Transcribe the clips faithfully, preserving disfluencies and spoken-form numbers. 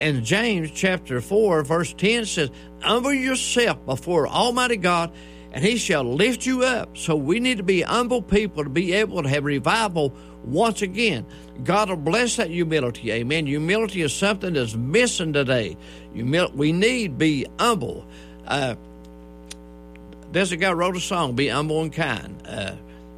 And James chapter four, verse ten says, humble yourself before Almighty God, and he shall lift you up. So we need to be humble people to be able to have revival once again. God will bless that humility. Amen. Humility is something that's missing today. Humil- we need to be humble. Uh, there's a guy who wrote a song, Be Humble and Kind, uh,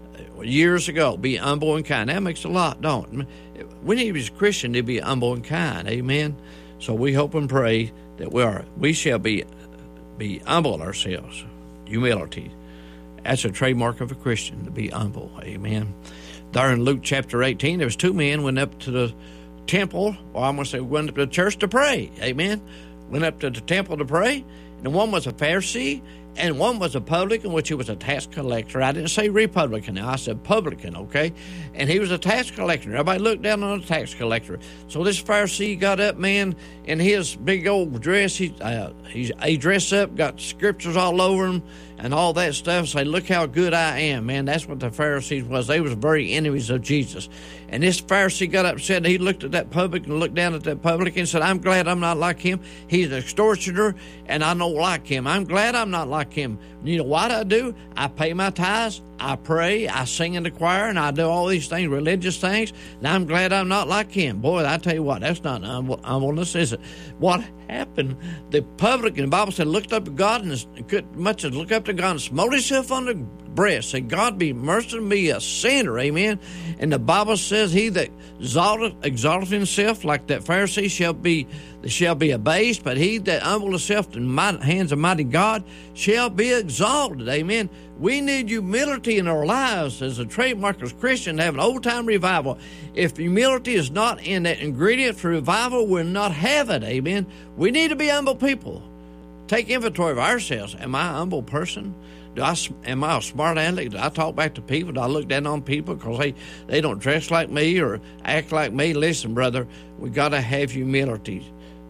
years ago. Be humble and kind. That makes a lot, don't it? We need to be as Christian to be humble and kind. Amen. So we hope and pray that we are. We shall be be humble ourselves. Humility. That's a trademark of a Christian, to be humble. Amen. There in Luke chapter eighteen, there was two men went up to the temple, or I'm going to say went up to the church to pray. Amen. Went up to the temple to pray, and one was a Pharisee, and one was a publican, which he was a tax collector. I didn't say Republican. I said publican, okay? And he was a tax collector. Everybody looked down on the tax collector. So this Pharisee got up, man, in his big old dress. He uh, he, he dressed up, got scriptures all over him and all that stuff. Say, look how good I am, man. That's what the Pharisees was. They was very enemies of Jesus. And this Pharisee got upset, and he looked at that publican, looked down at that publican and said, I'm glad I'm not like him. He's an extortioner, and I don't like him. I'm glad I'm not like him. You know what I do? I pay my tithes, I pray, I sing in the choir, and I do all these things, religious things, and I'm glad I'm not like him. Boy, I tell you what, that's not humbleness, is it? What happened? The publican, the Bible said, looked up to God and could much as look up to God and smote himself on the breast. Said, God be merciful to me, a sinner. Amen. And the Bible says, he that exalteth, exalteth himself like that Pharisee shall be shall be abased, but he that humbleth himself in the hands of mighty God shall be exalted. Amen. We need humility in our lives as a trademark as Christian to have an old-time revival. If humility is not in that ingredient for revival, we'll not have it. Amen. We need to be humble people. Take inventory of ourselves. Am I a humble person? Do I, am I a smart aleck? Do I talk back to people? Do I look down on people because they, they don't dress like me or act like me? Listen, brother, we got to have humility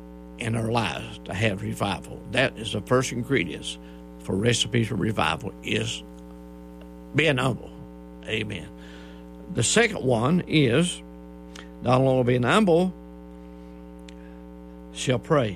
in our lives to have revival. That is the first ingredient for recipes for revival, is being humble. Amen. The second one is not only being humble, shall pray.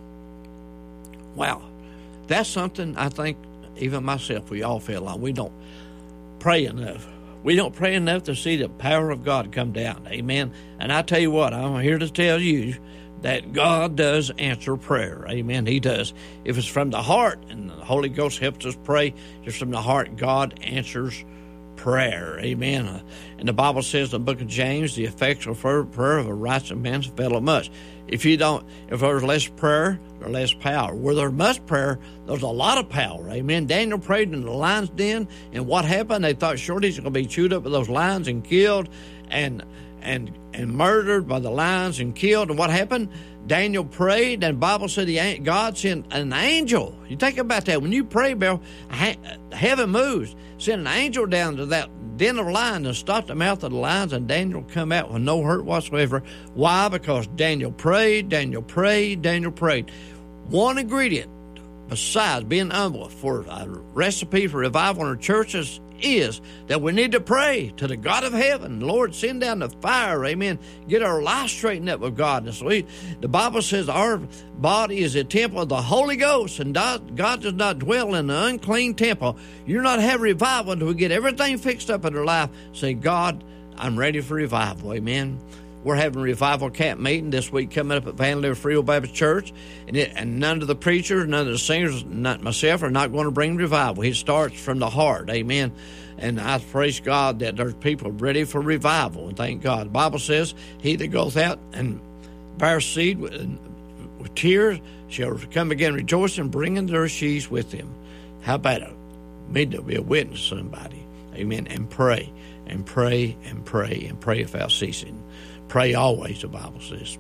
Wow. That's something I think even myself, we all feel like we don't pray enough. We don't pray enough to see the power of God come down. Amen. And I tell you what, I'm here to tell you that God does answer prayer. Amen. He does. If it's from the heart, and the Holy Ghost helps us pray, just from the heart, God answers prayer. Amen. And the Bible says in the book of James, the effectual prayer of a righteous man availeth much. If you don't, if there's less prayer, there's less power. Where there's much prayer, there's a lot of power. Amen. Daniel prayed in the lion's den, and what happened? They thought surely he's going to be chewed up with those lions and killed and and and murdered by the lions and killed. And what happened? Daniel prayed, and the Bible said the, God sent an angel. You think about that. When you pray, Bill, heaven moves. Sent an angel down to that den of lions and stopped the mouth of the lions, and Daniel come out with no hurt whatsoever. Why? Because Daniel prayed, Daniel prayed, Daniel prayed. One ingredient besides being humble for a recipe for revival in our churches is that we need to pray to the God of heaven. Lord, send down the fire, amen. Get our life straightened up with God. And so we, the Bible says our body is a temple of the Holy Ghost, and God, God does not dwell in an unclean temple. You're not having revival until we get everything fixed up in our life. Say, God, I'm ready for revival, amen. We're having a revival camp meeting this week coming up at Van Leeuwen Free Will Baptist Church, and, it, and none of the preachers, none of the singers, not myself, are not going to bring revival. It starts from the heart, amen. And I praise God that there's people ready for revival, and thank God. The Bible says, he that goeth out and bears seed with, with tears shall come again rejoicing, bringing their sheaves with him. How about it? Me to be a witness to somebody, amen, and pray, and pray, and pray, and pray without ceasing. Pray always, the Bible says.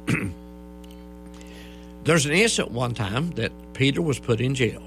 There's an incident one time that Peter was put in jail.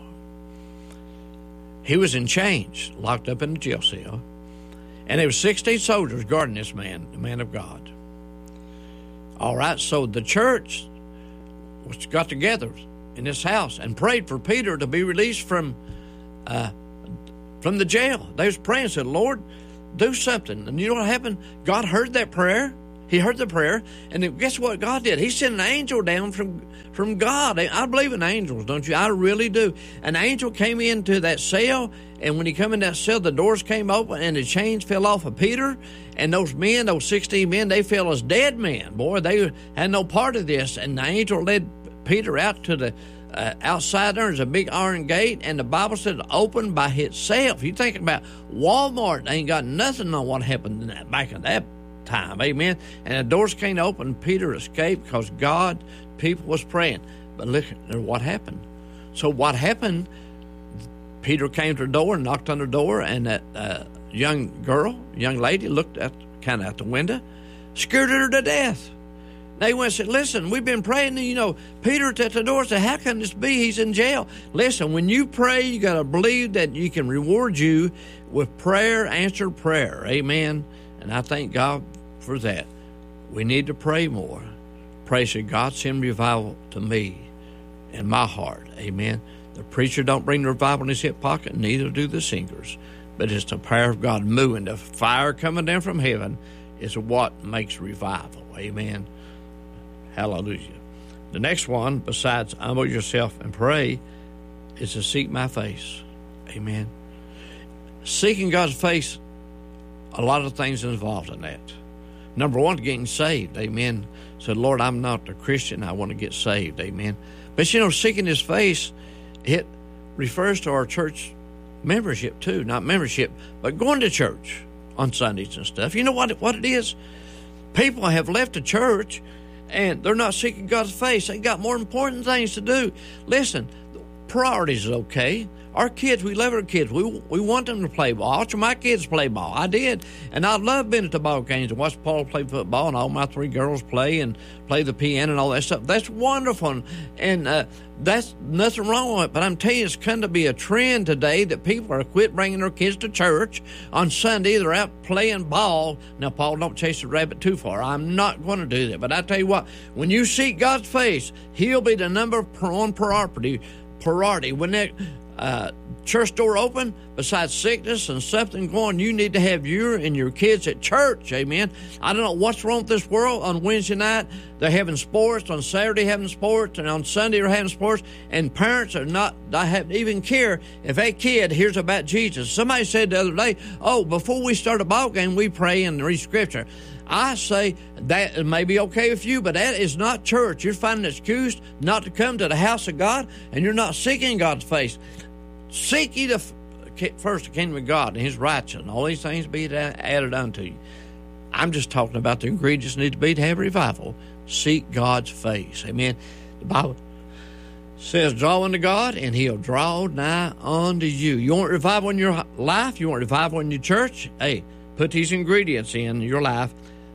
He was in chains, locked up in a jail cell, and there were sixteen soldiers guarding this man, the man of God. All right, so the church was got together in this house and prayed for Peter to be released from uh, from the jail. They was praying and said, Lord, do something. And you know what happened? God heard that prayer. He heard the prayer, and then guess what God did? He sent an angel down from, from God. I believe in angels, don't you? I really do. An angel came into that cell, and when he came in that cell, the doors came open, and the chains fell off of Peter. And those men, those sixteen men, they fell as dead men. Boy, they had no part of this. And the angel led Peter out to the uh, outside there. There's a big iron gate, and the Bible said it opened by itself. You think about Walmart, they ain't got nothing on what happened in that, back in that time, amen. And the doors can't open. Peter escaped because God, people was praying. But look at what happened. So what happened? Peter came to the door and knocked on the door, and that uh, young girl, young lady, looked at kind of out the window, scared her to death. They went and said, listen, we've been praying, you know, Peter's at the door. Said, how can this be? He's in jail. Listen, when you pray, you got to believe that you can reward you with prayer, answered prayer. Amen. And I thank God for that. We need to pray more. Pray, say, God, send revival to me in my heart. Amen. The preacher don't bring the revival in his hip pocket, neither do the singers. But it's the power of God moving. The fire coming down from heaven is what makes revival. Amen. Hallelujah. The next one, besides humble yourself and pray, is to seek my face. Amen. Seeking God's face, a lot of things involved in that. Number one, getting saved. Amen. Said, Lord, I'm not a Christian. I want to get saved. Amen. But, you know, seeking his face, it refers to our church membership too. Not membership, but going to church on Sundays and stuff. You know what, what it is? People have left the church and they're not seeking God's face. They got more important things to do. Listen, priorities is okay. Our kids, we love our kids. We we want them to play ball. I watched my kids play ball. I did. And I love being at the ball games and watch Paul play football and all my three girls play and play the piano and all that stuff. That's wonderful. And uh, that's nothing wrong with it. But I'm telling you, it's come to be a trend today that people are quit bringing their kids to church on Sunday. They're out playing ball. Now, Paul, don't chase the rabbit too far. I'm not going to do that. But I tell you what, when you seek God's face, he'll be the number one priority. priority. When that Uh, church door open, besides sickness and something going, you need to have you and your kids at church. Amen. I don't know what's wrong with this world. On Wednesday night, they're having sports. On Saturday, having sports. And on Sunday, they're having sports. And parents are not, I have even care if a kid hears about Jesus. Somebody said the other day, oh, before we start a ball game, we pray and read scripture. I say that may be okay with you, but that is not church. You're finding an excuse not to come to the house of God, and you're not seeking God's face. Seek ye the first the kingdom of God and his righteousness, and all these things be added unto you. I'm just talking about the ingredients need to be to have revival. Seek God's face. Amen. The Bible says, draw unto God, and he'll draw nigh unto you. You want revival in your life? You want revival in your church? Hey, put these ingredients in your life.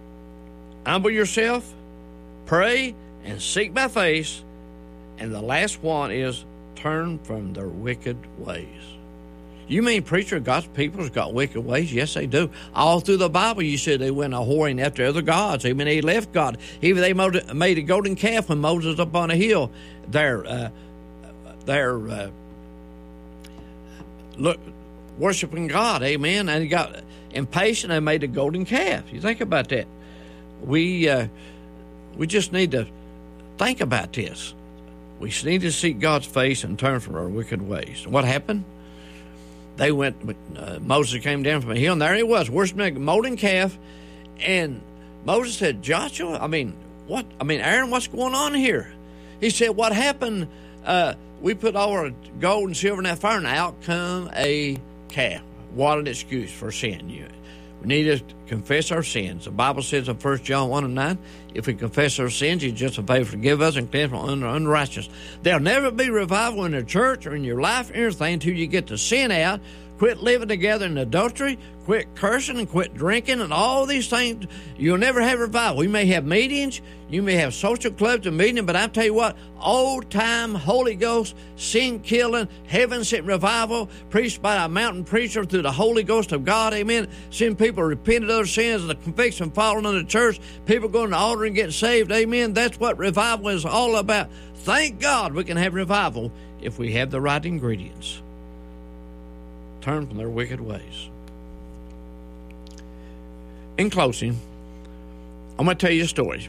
Humble yourself, pray, and seek my face. And the last one is turn from their wicked ways. You mean, preacher, God's people's got wicked ways? Yes, they do. All through the Bible, you said they went a whoring after other gods. I mean, they left God. Even they made a golden calf when Moses up on a hill. They're, uh, they're uh, look, worshiping God, amen, and he got impatient and made a golden calf. You think about that. We, uh, we just need to think about this. We need to seek God's face and turn from our wicked ways. What happened? They went, uh, Moses came down from a hill, and there he was, worshiping a golden calf. And Moses said, Joshua, I mean, what? I mean, Aaron, what's going on here? He said, what happened? Uh, we put all our gold and silver in that fire, and out come a calf. What an excuse for sin. You, we need to confess our sins. The Bible says in First John one and nine, if we confess our sins, he's just a favor to forgive us and cleanse from unrighteousness. There'll never be revival in the church or in your life or anything until you get the sin out, quit living together in adultery, quit cursing and quit drinking and all these things. You'll never have revival. We may have meetings, you may have social clubs and meetings, but I tell you what, old-time Holy Ghost, sin-killing, heaven-sent revival preached by a mountain preacher through the Holy Ghost of God, amen, seeing people repent of their sins and the conviction falling in the church, people going to the altar and getting saved, amen. That's what revival is all about. Thank God we can have revival if we have the right ingredients. Turn from their wicked ways. In closing, I'm going to tell you a story.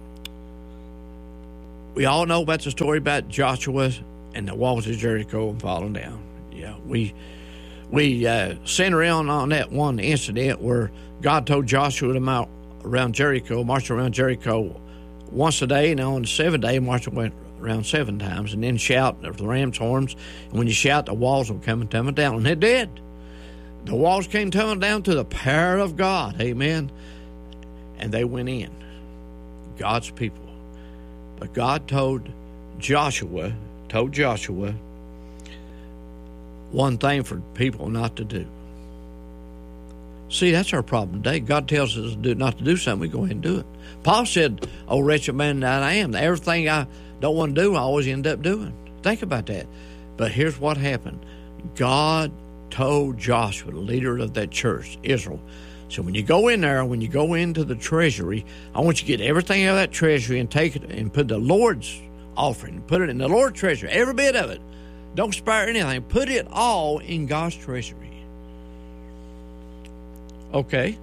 We all know about the story about Joshua and the walls of Jericho falling down. Yeah, we we uh, center in on that one incident where God told Joshua to mount around Jericho, march around Jericho once a day, and on the seventh day, march around seven times, and then shout the ram's horns. And when you shout, the walls will come tumbling down, and they did. The walls came tumbling down to the power of God, amen. And they went in, God's people. But God told Joshua, told Joshua one thing for people not to do. See, that's our problem today. God tells us to do, not to do something, we go ahead and do it. Paul said, "Oh, wretched man that I am, everything I don't want to do, I always end up doing." Think about that. But here's what happened. God told Joshua, the leader of that church, Israel, so when you go in there, when you go into the treasury, I want you to get everything out of that treasury and take it and put the Lord's offering, put it in the Lord's treasury, every bit of it. Don't spare anything. Put it all in God's treasury. Okay.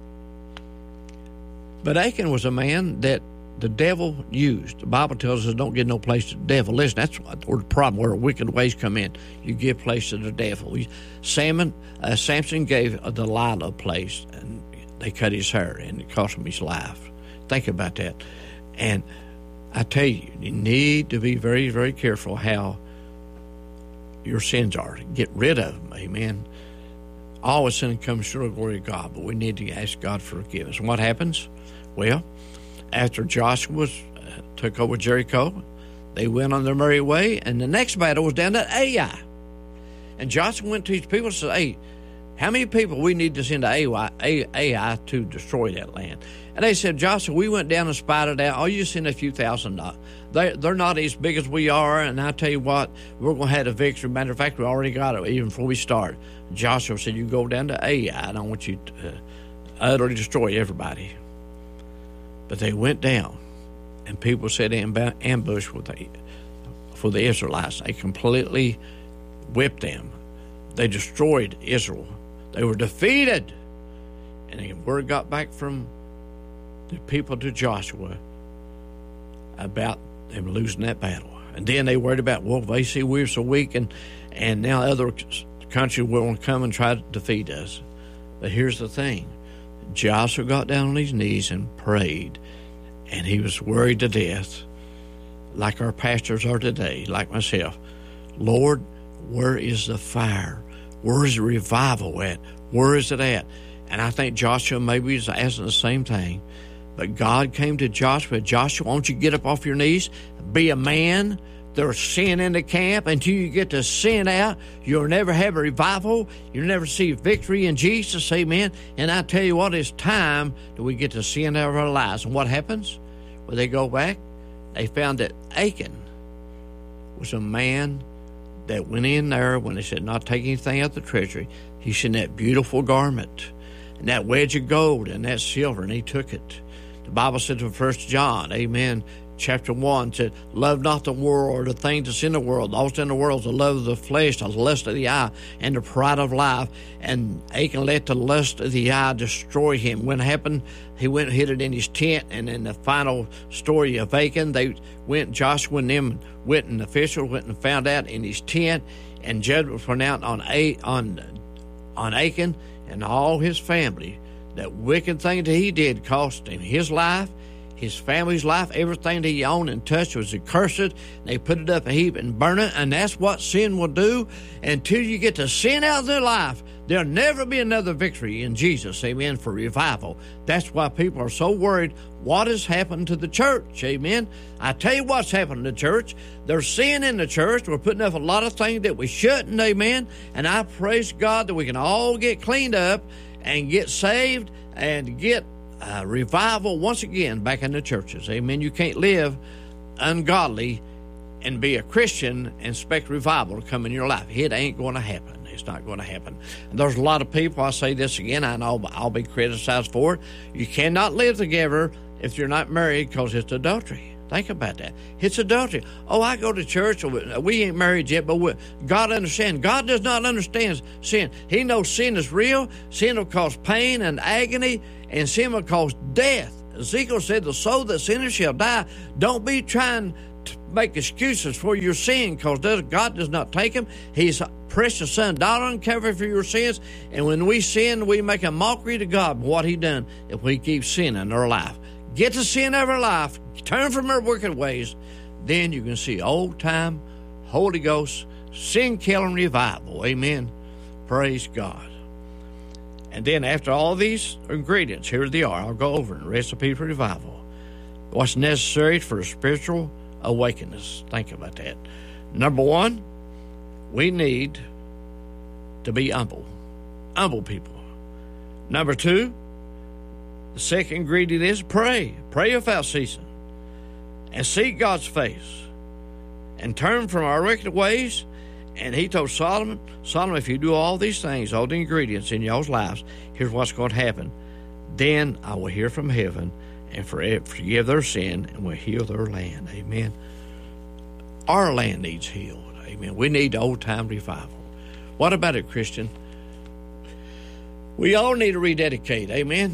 But Achan was a man that the devil used. The Bible tells us don't give no place to the devil. Listen, that's where the problem, where wicked ways come in. You give place to the devil. Samson, uh, Samson gave a Delilah a place, and they cut his hair, and it cost him his life. Think about that. And I tell you, you need to be very, very careful how your sins are. Get rid of them, amen. All of sin comes short of the glory of God, but we need to ask God for forgiveness. And what happens? Well, after Joshua uh, took over Jericho, they went on their merry way, and the next battle was down at Ai. And Joshua went to his people and said, "Hey, how many people we need to send to Ai, Ai to destroy that land?" And they said, "Joshua, we went down and spied it out. Oh, you send a few thousand. They, they're not as big as we are, and I tell you what, we're going to have a victory. Matter of fact, we already got it even before we start." Joshua said, "You go down to Ai, and I want you to uh, utterly destroy everybody." But they went down, and people set in ambush with the, for the Israelites. They completely whipped them. They destroyed Israel. They were defeated. And the word got back from the people to Joshua about them losing that battle. And then they worried about, well, they see we're so weak, and, and now other countries will come and try to defeat us. But here's the thing. Joshua got down on his knees and prayed, and he was worried to death, like our pastors are today, like myself. Lord, where is the fire? Where is the revival at? Where is it at? And I think Joshua maybe is asking the same thing. But God came to Joshua. Joshua, won't you get up off your knees? Be a man. There's sin in the camp. Until you get the sin out, you'll never have a revival. You'll never see victory in Jesus. Amen. And I tell you what, it's time that we get the sin out of our lives. And what happens? When they go back, they found that Achan was a man that went in there when they said not take anything out of the treasury. He sent that beautiful garment and that wedge of gold and that silver, and he took it. The Bible said in First John, amen, chapter one, said, "Love not the world or the things that's in the world. All that's in the world is the love of the flesh, the lust of the eye, and the pride of life." And Achan let the lust of the eye destroy him. When it happened, he went and hid it in his tent. And in the final story of Achan, they went, Joshua and them went, and the officials went and found out in his tent, and judgment was pronounced on A, on on Achan and all his family. That wicked thing that he did cost him his life, his family's life. Everything that he owned and touched was accursed. They put it up a heap and burn it, and that's what sin will do. Until you get the sin out of their life, there'll never be another victory in Jesus, amen, for revival. That's why people are so worried. What has happened to the church, amen? I tell you what's happened to the church. There's sin in the church. We're putting up a lot of things that we shouldn't, amen? And I praise God that we can all get cleaned up and get saved and get uh, revival once again back in the churches. Amen. You can't live ungodly and be a Christian and expect revival to come in your life. It ain't going to happen. It's not going to happen. And there's a lot of people, I say this again, I know I'll be criticized for it. You cannot live together if you're not married, because it's adultery. Think about that. It's adultery. Oh, I go to church. We ain't married yet, but we, God understands. God does not understand sin. He knows sin is real. Sin will cause pain and agony, and sin will cause death. Ezekiel said, the soul that sinneth shall die. Don't be trying to make excuses for your sin, because God does not take them. His precious son died on Calvary for your sins. And when we sin, we make a mockery to God for what he done if we keep sinning in our life. Get the sin out of our life. Turn from our wicked ways. Then you can see old-time Holy Ghost sin-killing revival. Amen. Praise God. And then after all these ingredients, here they are. I'll go over and recipe for revival. What's necessary for a spiritual awakeness. Think about that. Number one, we need to be humble. Humble people. Number two, the second ingredient is pray. Pray without ceasing. And seek God's face. And turn from our wicked ways. And he told Solomon, Solomon, if you do all these things, all the ingredients in y'all's lives, here's what's going to happen. Then I will hear from heaven and forgive their sin and will heal their land. Amen. Our land needs healed. Amen. We need old-time revival. What about it, Christian? We all need to rededicate. Amen.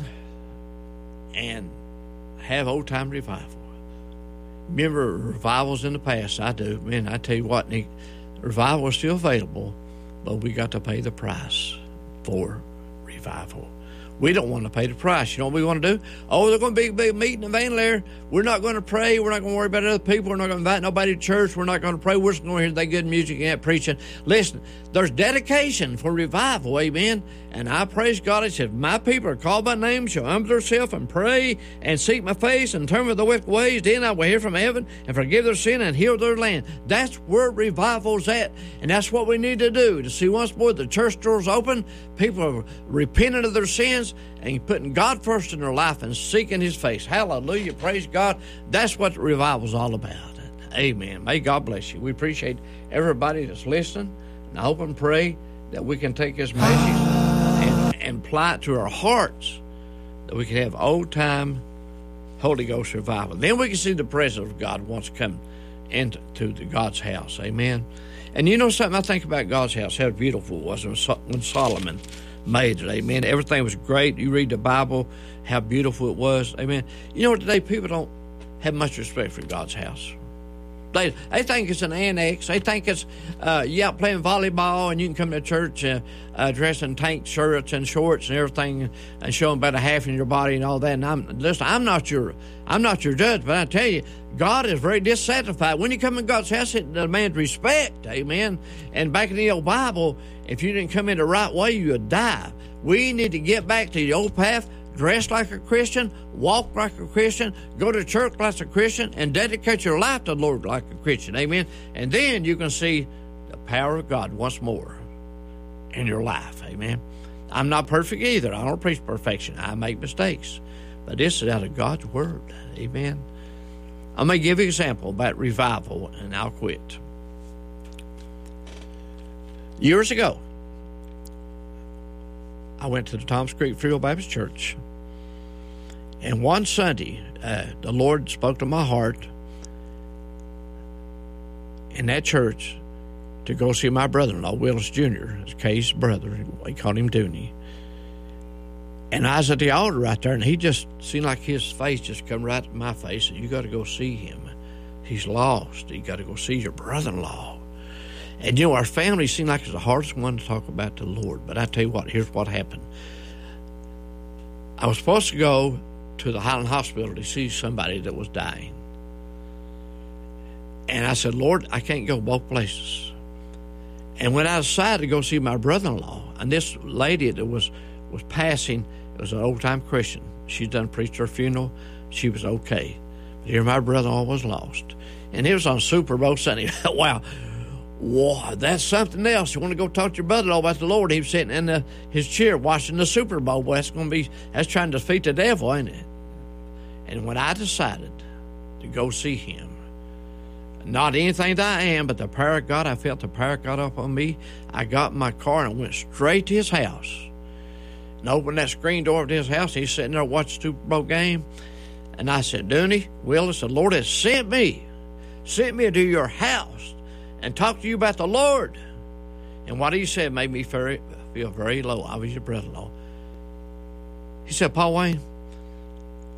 And have old-time revival. Remember revivals in the past? I do. Man, I tell you what, Nick, revival is still available, but we got to pay the price for revival. We don't want to pay the price. You know what we want to do? Oh, they're going to be a big meeting in Van Lair. We're not going to pray. We're not going to worry about other people. We're not going to invite nobody to church. We're not going to pray. We're just going to hear that good music and that preaching. Listen, there's dedication for revival, amen? And I praise God. It says, my people are called by name, shall humble themselves and pray and seek my face and turn from their wicked ways. Then I will hear from heaven and forgive their sin and heal their land. That's where revival's at. And that's what we need to do, to see once more the church doors open, people are repenting of their sins and putting God first in their life and seeking his face. Hallelujah. Praise God. That's what revival's all about. Amen. May God bless you. We appreciate everybody that's listening. And I hope and pray that we can take this message and, and apply it to our hearts, that we can have old-time Holy Ghost revival. Then we can see the presence of God once come into the God's house. Amen. And you know something? I think about God's house, how beautiful it was when Solomon made it. Amen. Everything was great. You read the Bible, how beautiful it was. Amen. You know, today people don't have much respect for God's house. They they think it's an annex. They think it's, uh, you out playing volleyball and you can come to church uh, uh, dressed in tank shirts and shorts and everything and showing about a half in your body and all that. And I'm, listen, I'm not your, I'm not your judge, but I tell you, God is very dissatisfied. When you come in God's house, it demands respect. Amen. And back in the old Bible, if you didn't come in the right way, you would die. We need to get back to the old path, dress like a Christian, walk like a Christian, go to church like a Christian, and dedicate your life to the Lord like a Christian. Amen. And then you can see the power of God once more in your life. Amen. I'm not perfect either. I don't preach perfection. I make mistakes. But this is out of God's word. Amen. I'm going to give you an example about revival, and I'll quit. Years ago, I went to the Thomas Creek Free Will Baptist Church. And one Sunday, uh, the Lord spoke to my heart in that church to go see my brother-in-law, Willis Junior, Kay's brother. We called him Dooney. And I was at the altar right there, and he just seemed like his face just come right to my face, and you got to go see him. He's lost. You got to go see your brother-in-law. And, you know, our family seemed like it's the hardest one to talk about to the Lord. But I tell you what, here's what happened. I was supposed to go to the Highland Hospital to see somebody that was dying. And I said, Lord, I can't go both places. And when I decided to go see my brother-in-law, and this lady that was, was passing, it was an old-time Christian. She'd done preached her funeral. She was okay. But here my brother-in-law was lost. And it was on Super Bowl Sunday. Wow. Wow, that's something else. You want to go talk to your brother-in-law about the Lord? He was sitting in the, his chair watching the Super Bowl. Well, that's going to be, that's trying to defeat the devil, ain't it? And when I decided to go see him, not anything that I am, but the power of God, I felt the power of God up on me. I got in my car and went straight to his house and opened that screen door of his house. He's sitting there watching the Super Bowl game. And I said, Dooney, Willis, the Lord has sent me, sent me to your house and talk to you about the Lord. And what he said made me very, feel very low. I was your brother-in-law. He said, Paul Wayne,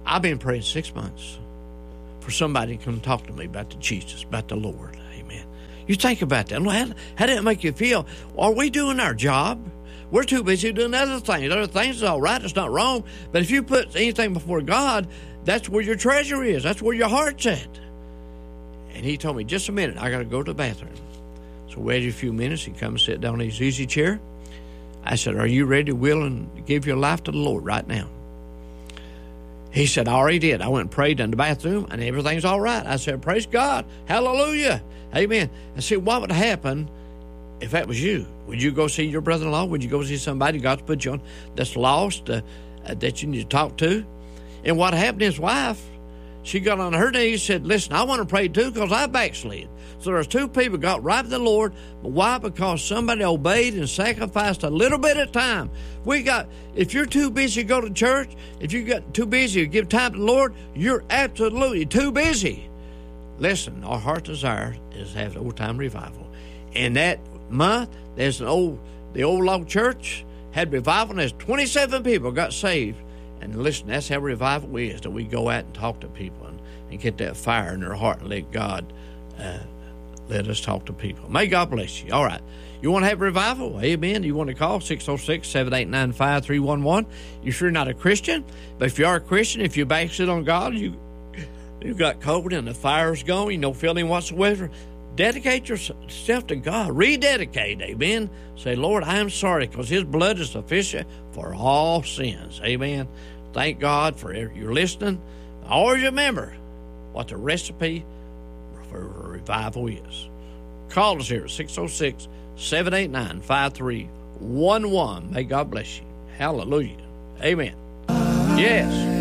I've been praying six months for somebody to come talk to me about the Jesus, about the Lord. Amen. You think about that. How, how did it make you feel? Are we doing our job? We're too busy doing other things. Other things is all right. It's not wrong. But if you put anything before God, that's where your treasure is. That's where your heart's at. And he told me, just a minute, I got to go to the bathroom. So we waited a few minutes. He come and sit down in his easy chair. I said, are you ready, willing to give your life to the Lord right now? He said, I already did. I went and prayed in the bathroom, and everything's all right. I said, praise God. Hallelujah. Amen. And see, what would happen if that was you? Would you go see your brother-in-law? Would you go see somebody God to put you on that's lost, uh, uh, that you need to talk to? And what happened, his wife, she got on her knees and said, listen, I want to pray too because I backslid. So there's two people got right with the Lord. But why? Because somebody obeyed and sacrificed a little bit of time. We got, if you're too busy to go to church, if you got too busy to give time to the Lord, you're absolutely too busy. Listen, our heart desire is to have an old-time revival. And that month, there's an old, the old log church had revival, and there's twenty-seven people got saved. And listen, that's how revival is, that we go out and talk to people and, and get that fire in their heart and let God uh, let us talk to people. May God bless you. All right. You want to have revival? Amen. You want to call six oh six, seven eight nine, five three one one. You're sure not a Christian, but if you are a Christian, if you backslid on God, you you got COVID and the fire's gone, you no feeling whatsoever, dedicate yourself to God. Rededicate. Amen. Say, Lord, I am sorry because his blood is sufficient for all sins. Amen. Thank God for your listening. Always remember what the recipe for revival is. Call us here at six oh six, seven eight nine, five three one one. May God bless you. Hallelujah. Amen. Yes.